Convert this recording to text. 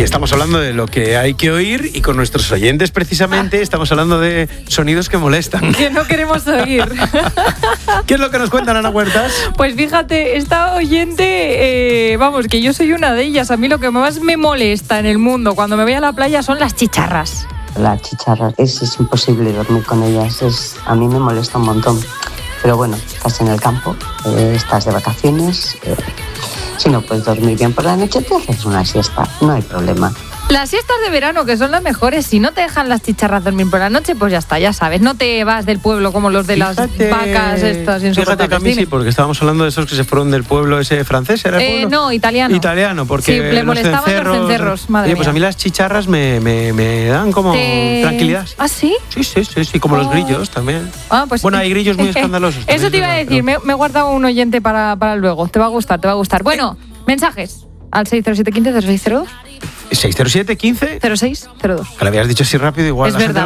estamos hablando de lo que hay que oír y con nuestros oyentes precisamente estamos hablando de sonidos que molestan. Que no queremos oír. ¿Qué es lo que nos cuentan, Ana Huertas? Pues fíjate, esta oyente, vamos, que yo soy una de ellas. A mí lo que más me molesta en el mundo cuando me voy a la playa son las chicharras. Las chicharras, es imposible dormir con ellas, a mí me molesta un montón. Pero bueno, estás en el campo, estás de vacaciones, si no puedes dormir bien por la noche, te haces una siesta, no hay problema. Las siestas de verano, que son las mejores, si no te dejan las chicharras dormir por la noche, pues ya está, ya sabes, no te vas del pueblo como los de las vacas estas insoportables. Fíjate que a mí sí, porque estábamos hablando de esos que se fueron del pueblo ese francés, ¿era el pueblo? No, italiano. Italiano, porque sí, le molestaban los cencerros, madre mía. Pues a mí las chicharras me dan como tranquilidad. ¿Ah, sí? Sí, como los grillos también. Ah, pues bueno, hay grillos muy escandalosos. Eso te iba a decir, me he guardado un oyente para luego, te va a gustar. Bueno, mensajes al 607 15 0602. 607 15 0602. Que lo habías dicho así rápido, igual. Es verdad.